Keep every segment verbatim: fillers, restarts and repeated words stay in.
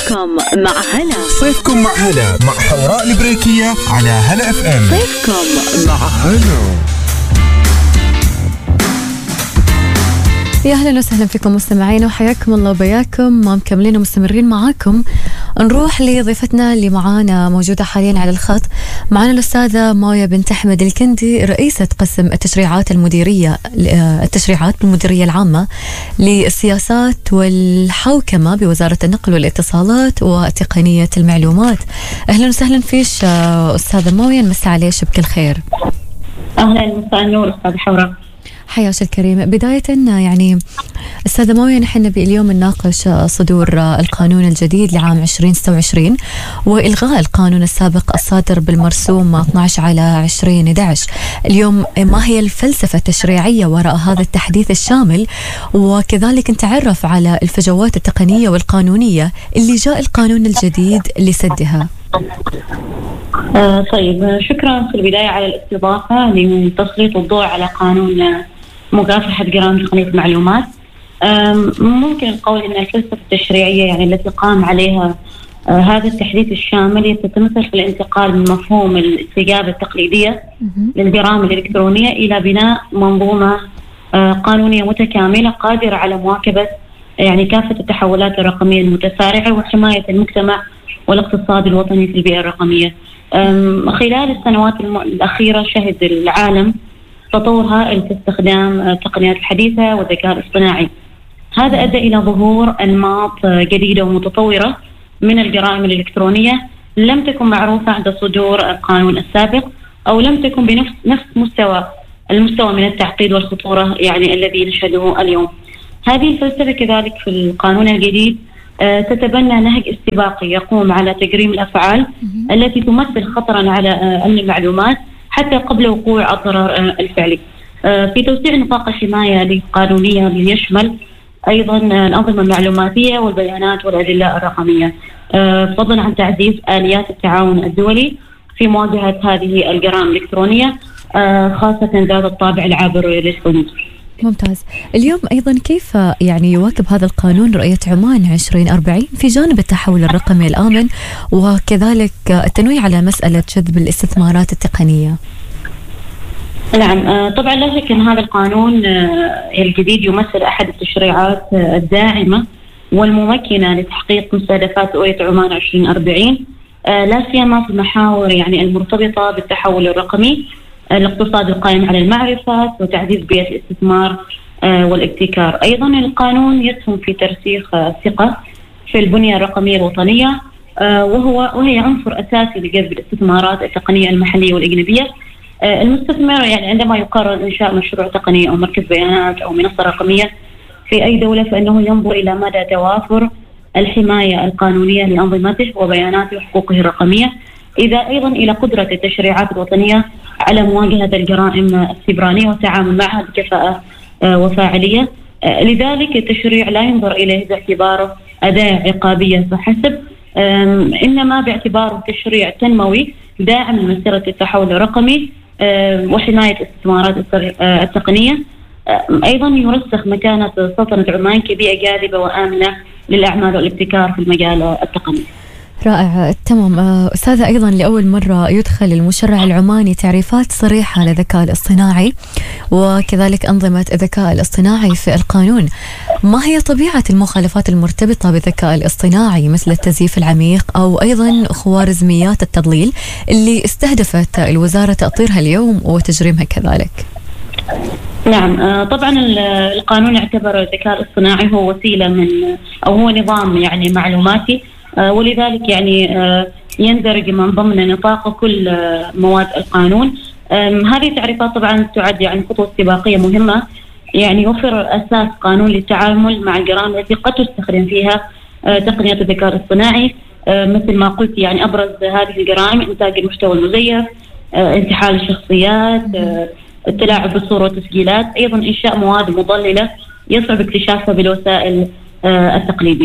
صيفكم مع هلا. صيفكم مع هلا مع حوراء البريكية على هلا اف ام. صيفكم مع هلا. يا اهلا وسهلا فيكم مستمعين وحياكم الله وبياكم. ما مكملين ومستمرين معاكم. نروح لضيفتنا اللي معانا موجودة حاليا على الخط. معانا الأستاذة مايا بنت أحمد الكندي، رئيسة قسم التشريعات المديرية التشريعات بالمديرية العامة للسياسات والحوكمة بوزارة النقل والاتصالات وتقنية المعلومات. أهلا وسهلا فيش أستاذة مايا، نمسي عليش بكل خير. أهلا، مساء النور أستاذ حوراء. حياك الكريم. بداية يعني أستاذة مايا، نحن نبي اليوم نناقش صدور القانون الجديد لعام عشرين ستة وعشرين وإلغاء القانون السابق الصادر بالمرسوم اثني عشر على عشرين أحد عشر. اليوم ما هي الفلسفة التشريعية وراء هذا التحديث الشامل، وكذلك نتعرف على الفجوات التقنية والقانونية اللي جاء القانون الجديد لسدها. آه طيب، شكرا في البداية على الاستضافة لتسليط الضوء على قانون مكافحة جرائم تقنية المعلومات. ممكن القول أن الفلسفة التشريعية يعني التي قام عليها آه هذا التحديث الشامل تتمثل في الانتقال من مفهوم الاستجابة التقليدية للجرائم الإلكترونية إلى بناء منظومة آه قانونية متكاملة قادرة على مواكبة يعني كافة التحولات الرقمية المتسارعة وحماية المجتمع والاقتصاد الوطني في البيئة الرقمية. خلال السنوات الأخيرة شهد العالم تطور هائل في استخدام التقنيات الحديثة والذكاء الاصطناعي. هذا أدى إلى ظهور أنماط جديدة ومتطورة من الجرائم الإلكترونية لم تكن معروفة عند صدور القانون السابق، أو لم تكن بنفس نفس مستوى المستوى من التعقيد والخطورة يعني الذي نشهده اليوم. هذه الفلسفة كذلك في القانون الجديد تتبنى نهج استباقي يقوم على تجريم الأفعال التي تمثل خطرا على أمن المعلومات حتى قبل وقوع الضرر الفعلي، في توسيع نطاق الحماية القانونية ليشمل أيضا الأنظمة المعلوماتية والبيانات والأدلة الرقمية، فضلا عن تعزيز آليات التعاون الدولي في مواجهة هذه الجرائم الإلكترونية خاصة ذات الطابع العابر للحدود. ممتاز. اليوم أيضا كيف يعني يواكب هذا القانون رؤية عمان عشرين أربعين في جانب التحول الرقمي الآمن وكذلك التنويه على مسألة جذب الاستثمارات التقنية؟ نعم، طبعا لا شك أن هذا القانون الجديد يمثل أحد التشريعات الداعمة والممكنة لتحقيق مستهدفات رؤية عمان عشرين أربعين، لا سيما في المحاور يعني المرتبطة بالتحول الرقمي، الاقتصاد القائم على المعرفة وتعزيز بيئة الاستثمار والابتكار. أيضا القانون يسهم في ترسيخ الثقة في البنية الرقمية الوطنية، وهو وهي عنصر أساسي لجذب الاستثمارات التقنية المحلية والأجنبية. المستثمر يعني عندما يقرر إنشاء مشروع تقني أو مركز بيانات أو منصة رقمية في أي دولة فإنه ينظر إلى مدى توافر الحماية القانونية لأنظمته وبياناته وحقوقه الرقمية، إذا أيضا إلى قدرة التشريعات الوطنية على مواجهة الجرائم السيبرانية والتعامل معها بكفاءة وفاعلية. لذلك التشريع لا ينظر إليه باعتباره أداة عقابية فحسب، إنما باعتباره تشريع تنموي داعم لمسيرة التحول الرقمي وحماية الاستثمارات التقنية. أيضا يرسخ مكانة سلطنة عمان كبيئة جاذبة وآمنة للأعمال والابتكار في المجال التقني. رائع، تمام. أستاذة، أيضا لأول مرة يدخل المشرع العماني تعريفات صريحة للذكاء الاصطناعي وكذلك أنظمة الذكاء الاصطناعي في القانون. ما هي طبيعة المخالفات المرتبطة بالذكاء الاصطناعي مثل التزييف العميق أو أيضا خوارزميات التضليل اللي استهدفت الوزارة تأطيرها اليوم وتجريمها كذلك؟ نعم، طبعا القانون يعتبر الذكاء الاصطناعي هو وسيلة من أو هو نظام يعني معلوماتي، ولذلك يعني يندرج من ضمن نطاق كل مواد القانون. هذه التعريفات طبعا تعد يعني خطوة استباقية مهمة، يعني يوفر أساس قانون للتعامل مع الجرائم التي قد تستخدم فيها تقنيات الذكاء الاصطناعي، مثل ما قلت يعني أبرز هذه الجرائم إنتاج المحتوى المزيف، انتحال الشخصيات، التلاعب بالصور والتسجيلات، أيضا إنشاء مواد مضللة يصعب اكتشافها بالوسائل التقليدية.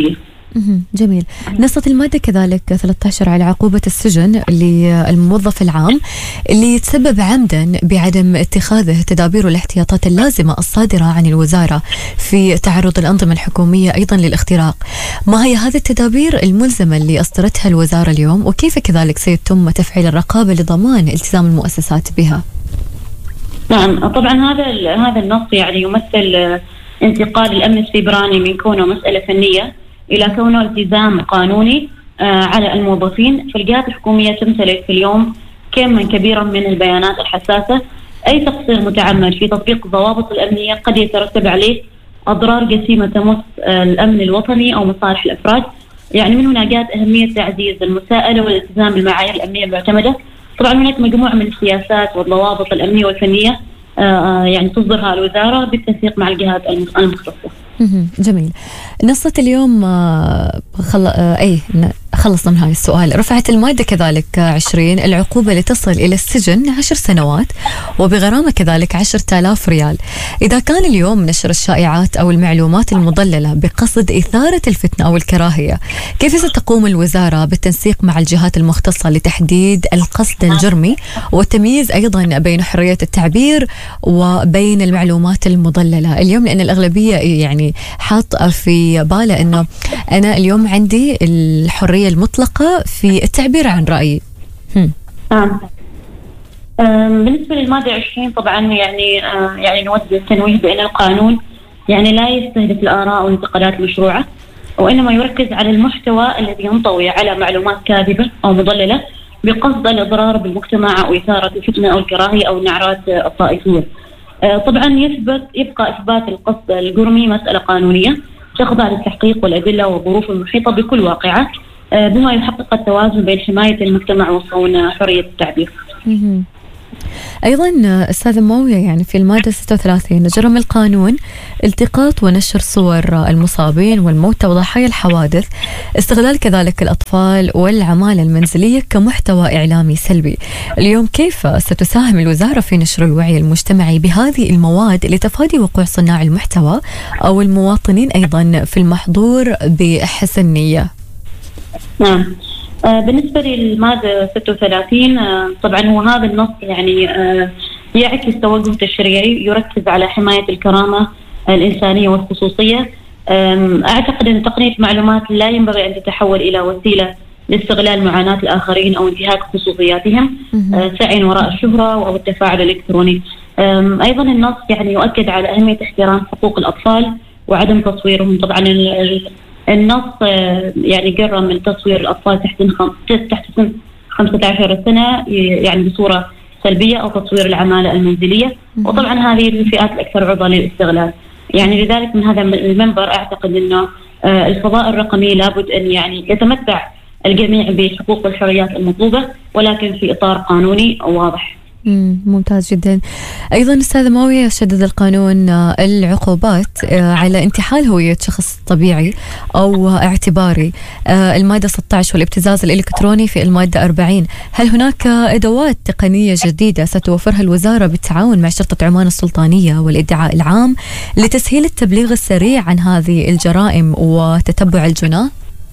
جميل. نصت المادة كذلك ثلاثة عشر على عقوبة السجن للموظف العام اللي يتسبب عمدا بعدم اتخاذه تدابير والاحتياطات اللازمة الصادرة عن الوزارة في تعرض الأنظمة الحكومية أيضا للاختراق. ما هي هذه التدابير الملزمة اللي أصدرتها الوزارة اليوم، وكيف كذلك سيتم تفعيل الرقابة لضمان التزام المؤسسات بها؟ نعم، طبعا هذا هذا النص يعني يمثل انتقال الأمن السيبراني من كونه مسألة فنية إلى كونه التزام قانوني على الموظفين. فالجهات الحكومية تمتلك في اليوم كما كبيرا من البيانات الحساسة. أي تقصير متعمد في تطبيق الضوابط الأمنية قد يترتب عليه أضرار جسيمة تمس الأمن الوطني أو مصالح الأفراد. يعني من هنا جاءت أهمية تعزيز المساءلة والالتزام بالمعايير الأمنية المعتمدة. طبعا هناك مجموعة من السياسات والضوابط الأمنية والفنية يعني تصدرها الوزارة بالتنسيق مع الجهات المختصة. جميل. نصت اليوم خل... أي خلصنا من هذا السؤال. رفعت المادة كذلك عشرين العقوبة لتصل إلى السجن عشر سنوات وبغرامة كذلك عشرة آلاف ريال إذا كان اليوم نشر الشائعات أو المعلومات المضللة بقصد إثارة الفتنة أو الكراهية. كيف ستقوم الوزارة بالتنسيق مع الجهات المختصة لتحديد القصد الجرمي والتمييز أيضا بين حرية التعبير وبين المعلومات المضللة اليوم؟ لأن الأغلبية يعني حاطة في باله أنه أنا اليوم عندي الحرية المطلقة في التعبير عن رأيي. آه. بالنسبة للمادة عشرين طبعا يعني آه يعني نوجه التنويه بأن القانون يعني لا يستهدف الآراء والانتقادات المشروعة، وإنما يركز على المحتوى الذي ينطوي على معلومات كاذبة أو مضللة بقصد الإضرار بالمجتمع أو إثارة الفتنة أو الكراهية أو النعرات الطائفية. آه طبعا يثبت يبقى إثبات القصد الجرمي مسألة قانونية تخضع للتحقيق والأدلة والظروف المحيطة بكل واقعة بما يحقق التوازن بين حماية المجتمع وصون حرية التعبير. أيضا أستاذة موية يعني في المادة ستة وثلاثين جرم القانون التقاط ونشر صور المصابين والموتى وضحايا الحوادث، استغلال كذلك الأطفال والعمالة المنزلية كمحتوى إعلامي سلبي. اليوم كيف ستساهم الوزارة في نشر الوعي المجتمعي بهذه المواد لتفادي وقوع صناع المحتوى أو المواطنين أيضا في المحظور بحسن نية؟ نعم، آه بالنسبة للمادة ستة وثلاثين آه طبعا هو هذا النص يعني آه يعكس توجه تشريعي يركز على حماية الكرامة الإنسانية والخصوصية. أعتقد أن تقنية معلومات لا ينبغي أن تتحول إلى وسيلة لاستغلال معاناة الآخرين أو انتهاك خصوصياتهم آه سعي وراء الشهرة أو التفاعل الإلكتروني. أيضا النص يعني يؤكد على أهمية احترام حقوق الأطفال وعدم تصويرهم. طبعا النص يعني جرم من تصوير الأطفال تحت تحت سن خمسة عشر سنة يعني بصورة سلبية أو تصوير العمالة المنزلية، وطبعا هذه الفئات الأكثر عرضة للاستغلال. يعني لذلك من هذا المنبر أعتقد أنه الفضاء الرقمي لابد أن يعني يتمتع الجميع بحقوق والحريات المطلوبة ولكن في إطار قانوني واضح. ممتاز جدا. أيضا أستاذة موية شدد القانون العقوبات على انتحال هوية شخص طبيعي أو اعتباري. المادة ستة عشر والابتزاز الإلكتروني في المادة أربعين. هل هناك أدوات تقنية جديدة ستوفرها الوزارة بالتعاون مع شرطة عمان السلطانية والإدعاء العام لتسهيل التبليغ السريع عن هذه الجرائم وتتبع الجناه؟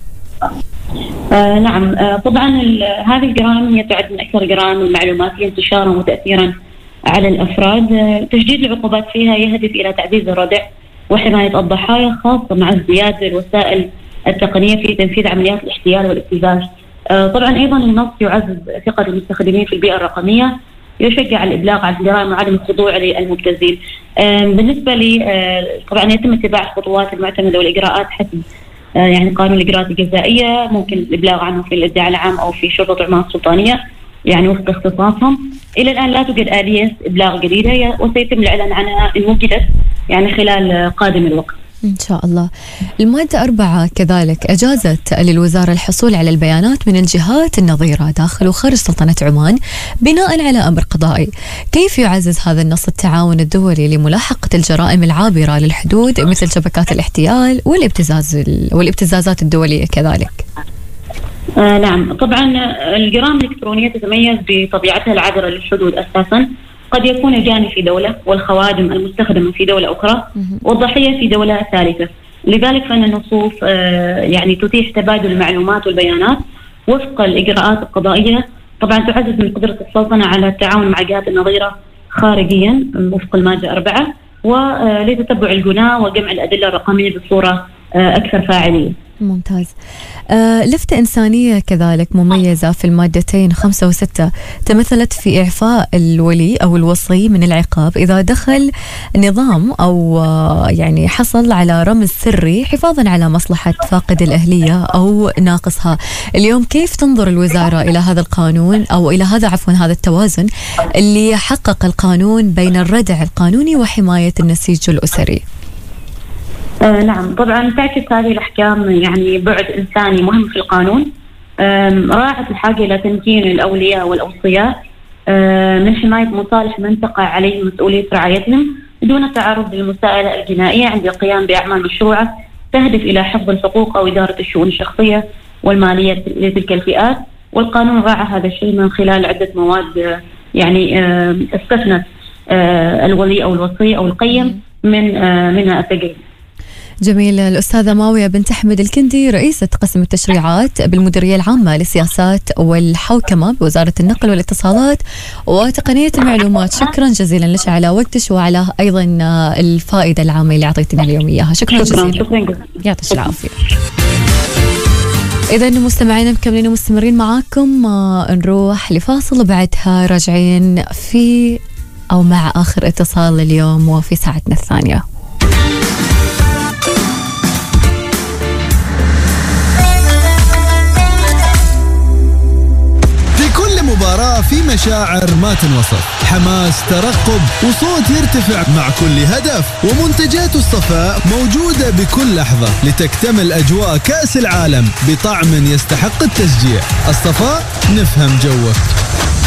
آه نعم، آه طبعا هذه الجرائم هي تعد من أكثر الجرائم المعلوماتية انتشارا وتأثيرا على الأفراد. آه تجديد العقوبات فيها يهدف إلى تعزيز الردع وحماية الضحايا خاصة مع ازدياد الوسائل التقنية في تنفيذ عمليات الاحتيال والابتزاز. آه طبعا أيضا النص يعزز ثقة المستخدمين في البيئة الرقمية، يشجع الإبلاغ عن الجرائم وعدم الخضوع للمبتزين. آه بالنسبة لي آه طبعا يتم اتباع الخطوات المعتمدة والإجراءات حسب يعني قانون الإجراءات الجزائية، ممكن الإبلاغ عنه في الإدعاء العام أو في شرطة عمان السلطانية يعني وفق اختصاصهم. إلى الآن لا توجد آلية إبلاغ جديدة وسيتم الإعلان عنها إن وجدت يعني خلال قادم الوقت إن شاء الله. المادة أربعة كذلك أجازت للوزارة الحصول على البيانات من الجهات النظيرة داخل وخارج سلطنة عمان بناء على أمر قضائي. كيف يعزز هذا النص التعاون الدولي لملاحقة الجرائم العابرة للحدود مثل شبكات الاحتيال والابتزاز والابتزازات الدولية كذلك؟ آه نعم، طبعا الجرائم الإلكترونية تتميز بطبيعتها العابرة للحدود أساسا. قد يكون الجاني في دولة والخوادم المستخدمة في دولة أخرى والضحية في دولة ثالثة. لذلك فإن النصوص يعني تتيح تبادل المعلومات والبيانات وفق الإجراءات القضائية. طبعا تعزز من قدرة السلطنة على التعاون مع جهات النظيرة خارجيا وفق المادة أربعة، ولتتبع الجناة وجمع الأدلة الرقمية بصورة أكثر فاعلية. ممتاز. آه لفتة إنسانية كذلك مميزة في المادتين خمسة وستة تمثلت في إعفاء الولي أو الوصي من العقاب إذا دخل نظام أو آه يعني حصل على رمز سري حفاظا على مصلحة فاقد الأهلية أو ناقصها. اليوم كيف تنظر الوزارة إلى هذا القانون أو إلى هذا عفوا هذا التوازن اللي حقق القانون بين الردع القانوني وحماية النسيج الأسري؟ آه نعم، طبعا تعكس هذه الأحكام يعني بعد إنساني مهم في القانون. راعت الحاجة إلى تمكين الأولياء والأوصياء من حماية مصالح من تقع عليهم مسؤولية رعايتهم دون التعرض للمساءلة الجنائية عند القيام بأعمال مشروعة تهدف إلى حفظ الحقوق أو إدارة الشؤون الشخصية والمالية لتلك الفئات. والقانون راعى هذا الشيء من خلال عدة مواد يعني استثنت الولي أو الوصي أو القيم من منها التقييد. جميل. الأستاذة ماوية بنت أحمد الكندي رئيسة قسم التشريعات بالمديرية العامة للسياسات والحوكمة بوزارة النقل والاتصالات وتقنية المعلومات، شكرا جزيلا لك على وقتك وعلى أيضا الفائدة العامة اللي أعطيتنا اليوم إياها. شكرا, شكرا جزيلا. شكرا جزيلا. يعطيك العافية. إذا مستمعينا مكملين ومستمرين معاكم، نروح لفاصل بعدها راجعين في أو مع آخر اتصال اليوم وفي ساعتنا الثانية. مباراة في مشاعر ما تنوصف، حماس، ترقب وصوت يرتفع مع كل هدف، ومنتجات الصفاء موجودة بكل لحظة لتكتمل أجواء كأس العالم بطعم يستحق التشجيع. الصفاء نفهم جوك.